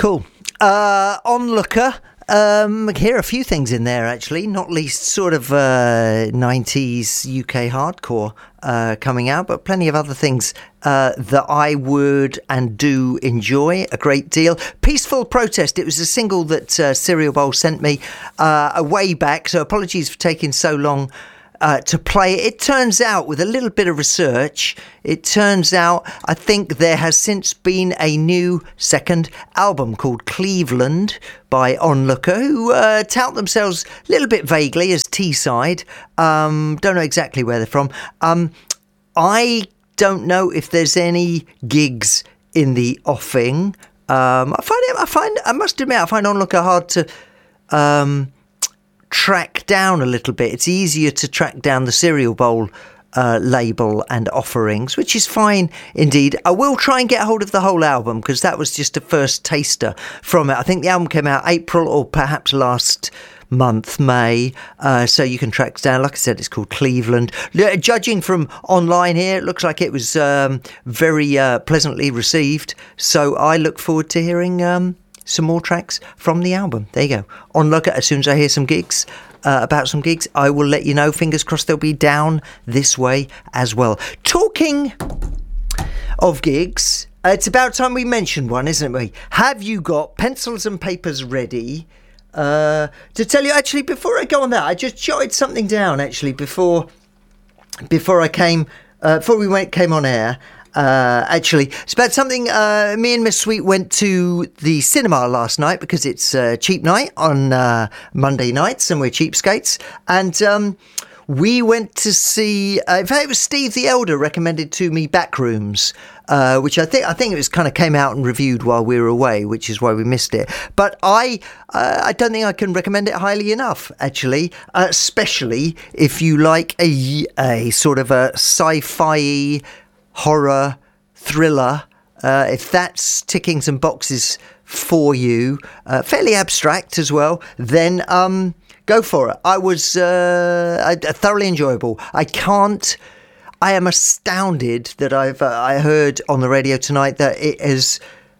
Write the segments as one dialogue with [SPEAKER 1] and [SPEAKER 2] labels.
[SPEAKER 1] Cool. Onlooker. Here are a few things in there, actually, not least sort of 90s UK hardcore coming out, but plenty of other things that I would and do enjoy a great deal. Peaceful Protest. It was a single that Cereal Bowl sent me a way back, so apologies for taking so long to play it. It turns out, with a little bit of research, I think there has since been a new second album called Cleveland by Onlooker, who tout themselves a little bit vaguely as Teesside. Don't know exactly where they're from. I don't know if there's any gigs in the offing. I must admit, I find Onlooker hard to track down a little bit. It's easier to track down the Cereal Bowl label and offerings, which is fine indeed. I will try and get hold of the whole album, because that was just a first taster from it. I think the album came out April or perhaps last month, May, so you can track it down. Like I said, it's called Cleveland. Judging from online here, it looks like it was very pleasantly received, so I look forward to hearing some more tracks from the album. There you go. Onlooker. As soon as I hear some gigs, about some gigs, I will let you know. Fingers crossed they'll be down this way as well. Talking of gigs, it's about time we mentioned one, isn't it? Have you got pencils and papers ready to tell you? Actually, before I go on that, I just jotted something down, actually, before we came on air. Actually, it's about something. Me and Miss Sweet went to the cinema last night because it's cheap night on Monday nights, and we're cheapskates. And we went to see. In fact, it was Steve the Elder recommended to me Backrooms, which I think it was kind of came out and reviewed while we were away, which is why we missed it. But I don't think I can recommend it highly enough, actually, especially if you like a sort of a sci-fi horror thriller, if that's ticking some boxes for you, fairly abstract as well, then go for it. I was thoroughly enjoyable. I am astounded that I heard on the radio tonight that it has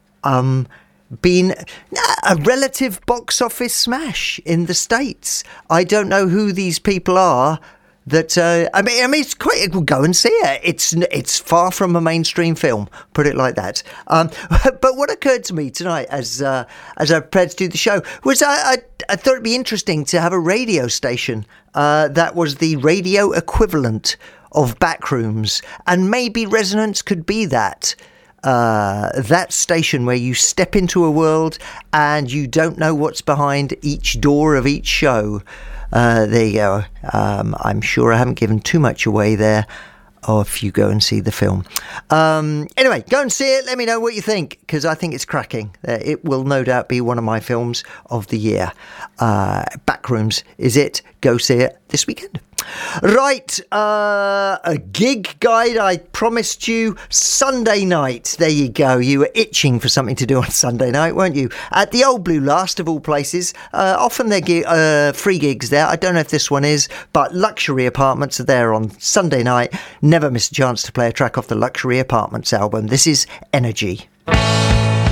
[SPEAKER 1] been a relative box office smash in the States. I don't know who these people are. That I mean, it's quite. Go and see it. It's far from a mainstream film. Put it like that. But what occurred to me tonight, as I prepared to do the show, was I thought it'd be interesting to have a radio station that was the radio equivalent of Backrooms, and maybe Resonance could be that. That station where you step into a world and you don't know what's behind each door of each show. There you go. I'm sure I haven't given too much away there, or if you go and see the film. Anyway, go and see it. Let me know what you think, because I think it's cracking. It will no doubt be one of my films of the year. Backrooms is it. Go see it this weekend. Right, a gig guide I promised you Sunday night. There you go. You were itching for something to do on Sunday night, weren't you? At the Old Blue Last, of all places. Often they're free gigs there. I don't know if this one is, but Luxury Apartments are there on Sunday night. Never miss a chance to play a track off the Luxury Apartments album. This is Energy.